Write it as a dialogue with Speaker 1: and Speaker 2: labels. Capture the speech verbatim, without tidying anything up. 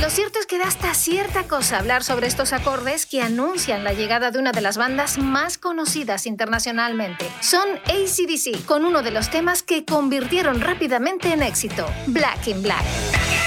Speaker 1: Lo cierto es que da hasta cierta cosa hablar sobre estos acordes que anuncian la llegada de una de las bandas más conocidas internacionalmente. Son A C/D C, con uno de los temas que convirtieron rápidamente en éxito, Black in Black.